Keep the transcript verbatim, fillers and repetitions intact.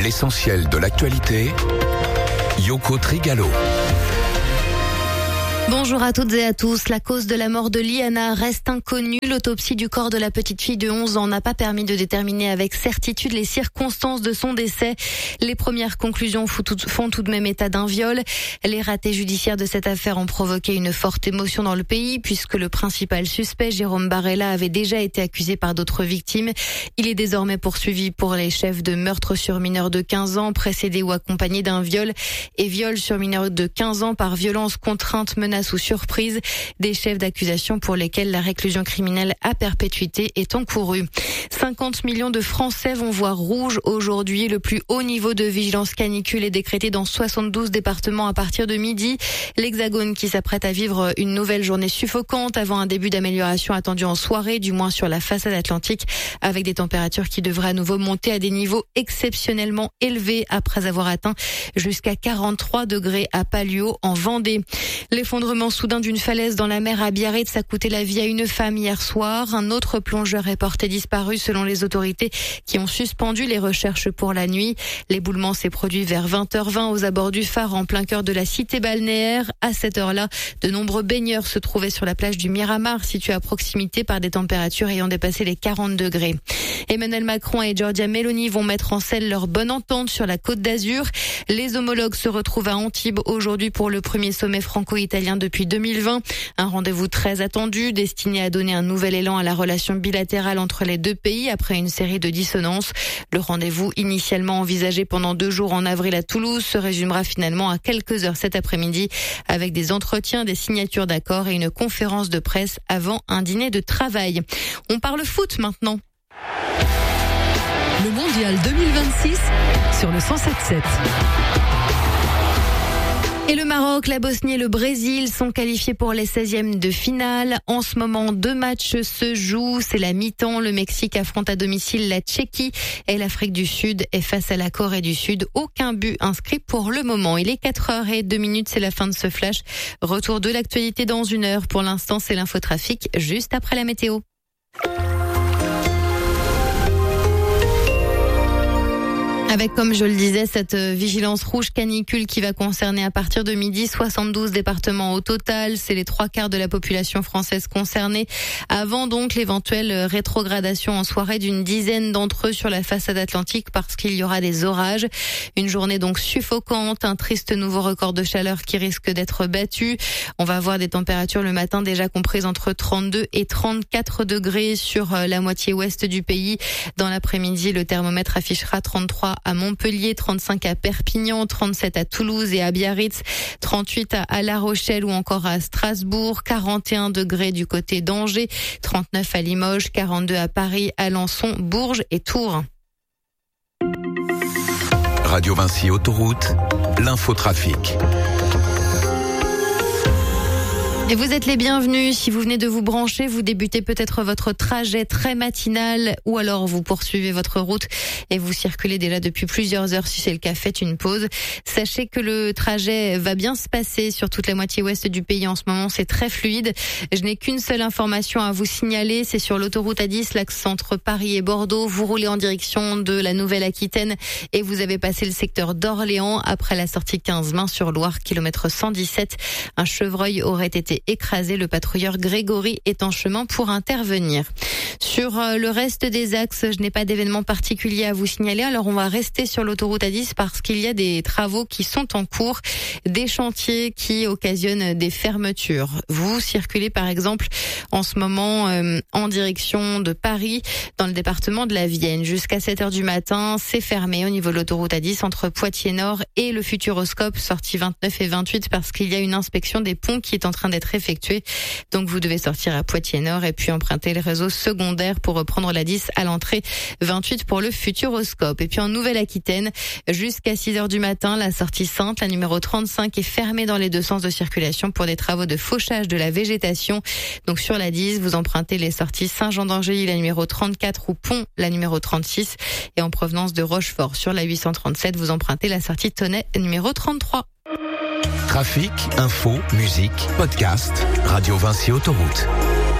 L'essentiel de l'actualité, Yoko Trigalo. Bonjour à toutes et à tous. La cause de la mort de Liana reste inconnue. L'autopsie du corps de la petite fille de onze ans n'a pas permis de déterminer avec certitude les circonstances de son décès. Les premières conclusions font tout de même état d'un viol. Les ratés judiciaires de cette affaire ont provoqué une forte émotion dans le pays puisque le principal suspect, Jérôme Barella, avait déjà été accusé par d'autres victimes. Il est désormais poursuivi pour les chefs de meurtre sur mineur de quinze ans, précédé ou accompagné d'un viol, et viol sur mineur de quinze ans par violence, contrainte, menace ou surprise, des chefs d'accusation pour lesquels la réclusion criminelle à perpétuité est encourue. cinquante millions de Français vont voir rouge aujourd'hui. Le plus haut niveau de vigilance canicule est décrété dans soixante-douze départements à partir de midi. L'Hexagone qui s'apprête à vivre une nouvelle journée suffocante avant un début d'amélioration attendu en soirée, du moins sur la façade atlantique, avec des températures qui devraient à nouveau monter à des niveaux exceptionnellement élevés après avoir atteint jusqu'à quarante-trois degrés à Palluau en Vendée. L'effondrement soudain d'une falaise dans la mer à Biarritz a coûté la vie à une femme hier soir. Un autre plongeur est porté disparu selon les autorités qui ont suspendu les recherches pour la nuit. L'éboulement s'est produit vers vingt heures vingt aux abords du phare en plein cœur de la cité balnéaire. À cette heure-là, de nombreux baigneurs se trouvaient sur la plage du Miramar, située à proximité par des températures ayant dépassé les quarante degrés. Emmanuel Macron et Giorgia Meloni vont mettre en scène leur bonne entente sur la Côte d'Azur. Les homologues se retrouvent à Antibes aujourd'hui pour le premier sommet franco-italien depuis deux mille vingt. Un rendez-vous très attendu, destiné à donner un nouvel élan à la relation bilatérale entre les deux pays après une série de dissonances. Le rendez-vous, initialement envisagé pendant deux jours en avril à Toulouse, se résumera finalement à quelques heures cet après-midi avec des entretiens, des signatures d'accords et une conférence de presse avant un dîner de travail. On parle foot maintenant. Le mondial deux mille vingt-six sur le cent sept sept. Et le Maroc, la Bosnie et le Brésil sont qualifiés pour les seizièmes de finale. En ce moment, deux matchs se jouent. C'est la mi-temps. Le Mexique affronte à domicile la Tchéquie et l'Afrique du Sud est face à la Corée du Sud. Aucun but inscrit pour le moment. Il est quatre heures deux minutes. C'est la fin de ce flash. Retour de l'actualité dans une heure. Pour l'instant, c'est l'infotrafic juste après la météo. Avec, comme je le disais, cette vigilance rouge canicule qui va concerner à partir de midi soixante-douze départements au total. C'est les trois quarts de la population française concernée. Avant donc l'éventuelle rétrogradation en soirée d'une dizaine d'entre eux sur la façade atlantique parce qu'il y aura des orages. Une journée donc suffocante, un triste nouveau record de chaleur qui risque d'être battu. On va avoir des températures le matin déjà comprises entre trente-deux et trente-quatre degrés sur la moitié ouest du pays. Dans l'après-midi, le thermomètre affichera trente-trois à Montpellier, trente-cinq à Perpignan, trente-sept à Toulouse et à Biarritz, trente-huit à La Rochelle ou encore à Strasbourg, quarante et un degrés du côté d'Angers, trente-neuf à Limoges, quarante-deux à Paris, Alençon, Bourges et Tours. Radio Vinci Autoroute, l'infotrafic. Et vous êtes les bienvenus. Si vous venez de vous brancher, vous débutez peut-être votre trajet très matinal ou alors vous poursuivez votre route et vous circulez déjà depuis plusieurs heures. Si c'est le cas, faites une pause. Sachez que le trajet va bien se passer sur toute la moitié ouest du pays en ce moment. C'est très fluide. Je n'ai qu'une seule information à vous signaler. C'est sur l'autoroute A dix, l'axe entre Paris et Bordeaux. Vous roulez en direction de la Nouvelle-Aquitaine et vous avez passé le secteur d'Orléans après la sortie quinze Main sur Loire, kilomètre cent dix-sept. Un chevreuil aurait été écrasé. Le patrouilleur Grégory est en chemin pour intervenir. Sur le reste des axes, je n'ai pas d'événement particulier à vous signaler. Alors on va rester sur l'autoroute A dix parce qu'il y a des travaux qui sont en cours, des chantiers qui occasionnent des fermetures. Vous circulez par exemple en ce moment euh, en direction de Paris dans le département de la Vienne. Jusqu'à sept heures du matin, c'est fermé au niveau de l'autoroute A dix entre Poitiers-Nord et le Futuroscope, sortie vingt-neuf et vingt-huit parce qu'il y a une inspection des ponts qui est en train d'être effectuée. Donc vous devez sortir à Poitiers-Nord et puis emprunter le réseau secondaire pour reprendre la dix à l'entrée, vingt-huit pour le Futuroscope. Et puis en Nouvelle-Aquitaine, jusqu'à six heures du matin, la sortie Sainte, la numéro trente-cinq, est fermée dans les deux sens de circulation pour des travaux de fauchage de la végétation. Donc sur la dix, vous empruntez les sorties Saint-Jean-d'Angély, la numéro trente-quatre, ou Pont, la numéro trente-six. Et en provenance de Rochefort, sur la huit cent trente-sept, vous empruntez la sortie Tonnet, numéro trente-trois. Trafic, info, musique, podcast, Radio Vinci Autoroute.